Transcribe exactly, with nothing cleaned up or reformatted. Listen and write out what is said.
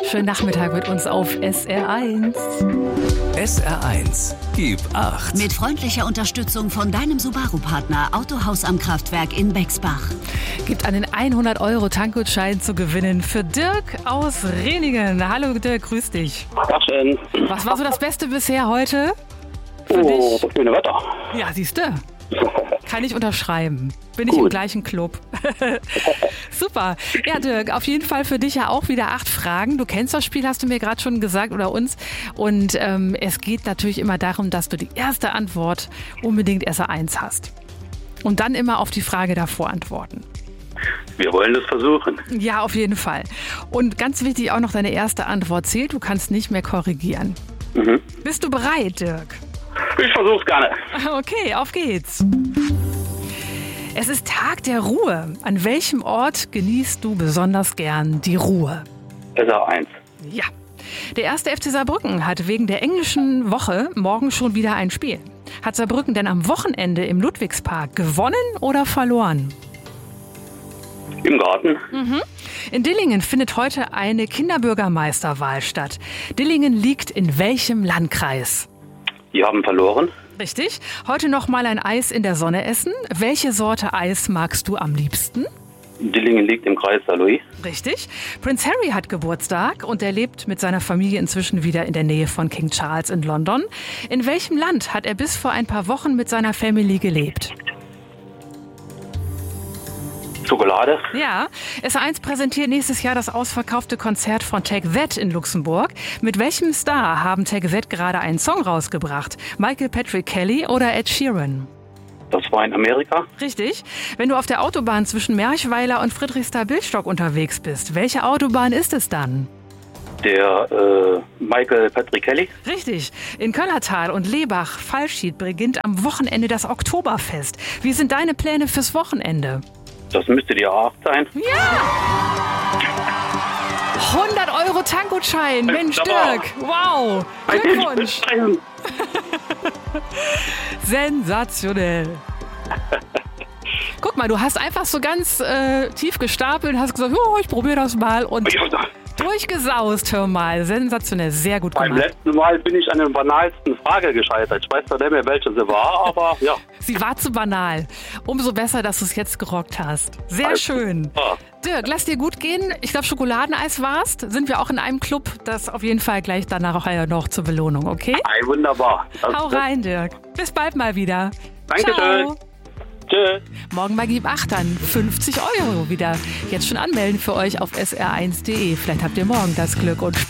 Schönen Nachmittag mit uns auf S R eins. S R eins, gib acht. Mit freundlicher Unterstützung von deinem Subaru-Partner Autohaus am Kraftwerk in Bexbach. Gibt einen hundert Euro Tankgutschein zu gewinnen für Dirk aus Rehningen. Hallo Dirk, grüß dich. Tagchen. Was war so das Beste bisher heute? Für Oh, dich? das schöne Wetter. Ja, siehst du. Kann ich unterschreiben. Bin ich Gut. im gleichen Club. Super. Ja, Dirk, auf jeden Fall für dich ja auch wieder acht Fragen. Du kennst das Spiel, hast du mir gerade schon gesagt, oder uns. Und ähm, es geht natürlich immer darum, dass du die erste Antwort unbedingt S R eins hast. Und dann immer auf die Frage davor antworten. Wir wollen es versuchen. Ja, auf jeden Fall. Und ganz wichtig auch noch, deine erste Antwort zählt. Du kannst nicht mehr korrigieren. Mhm. Bist du bereit, Dirk? Ich versuch's gerne. Okay, auf geht's. Es ist Tag der Ruhe. An welchem Ort genießt du besonders gern die Ruhe? S R eins. Ja. Der erste F C Saarbrücken hat wegen der englischen Woche morgen schon wieder ein Spiel. Hat Saarbrücken denn am Wochenende im Ludwigspark gewonnen oder verloren? Im Garten. In Dillingen findet heute eine Kinderbürgermeisterwahl statt. Dillingen liegt in welchem Landkreis? Die haben verloren. Richtig. Heute noch mal ein Eis in der Sonne essen. Welche Sorte Eis magst du am liebsten? Dillingen liegt im Kreis Saarlouis. Richtig. Prinz Harry hat Geburtstag und er lebt mit seiner Familie inzwischen wieder in der Nähe von King Charles in London. In welchem Land hat er bis vor ein paar Wochen mit seiner Family gelebt? Schokolade. Ja, S R eins präsentiert nächstes Jahr das ausverkaufte Konzert von Take That in Luxemburg. Mit welchem Star haben Take That gerade einen Song rausgebracht? Michael Patrick Kelly oder Ed Sheeran? Das war in Amerika. Richtig. Wenn du auf der Autobahn zwischen Merchweiler und Friedrichsthal-Billstock unterwegs bist, welche Autobahn ist es dann? Der äh, Michael Patrick Kelly. Richtig. In Köllertal und Lebach-Fallschied beginnt am Wochenende das Oktoberfest. Wie sind deine Pläne fürs Wochenende? Das müsste die A acht sein. hundert Euro Tankgutschein. Mensch, Wunderbar. Dirk. Wow. Glückwunsch. Sensationell. Guck mal, du hast einfach so ganz äh, tief gestapelt und hast gesagt, oh, ich probiere das mal und durchgesaust, hör mal. Sensationell, sehr gut Beim gemacht. letzten Mal bin ich an der banalsten Frage gescheitert. Ich weiß zwar nicht mehr, welche sie war, aber ja. Sie war zu banal. Umso besser, dass du es jetzt gerockt hast. Sehr Alles schön. klar. Dirk, lass dir gut gehen. Ich glaube, Schokoladeneis warst. Sind wir auch in einem Club. Das auf jeden Fall gleich danach noch zur Belohnung, okay? Ei, wunderbar. Das Hau rein, Dirk. Bis bald mal wieder. Dankeschön. Ciao. Tschüss. Morgen bei Gib acht dann fünfzig Euro wieder. Jetzt schon anmelden für euch auf S R eins punkt de. Vielleicht habt ihr morgen das Glück und